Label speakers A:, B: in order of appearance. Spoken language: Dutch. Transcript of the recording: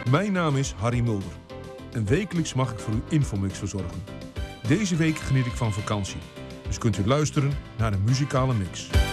A: Mijn naam is Harry Mulder. En wekelijks mag ik voor u Infomix verzorgen. Deze week geniet ik van vakantie. Dus kunt u luisteren naar een muzikale mix.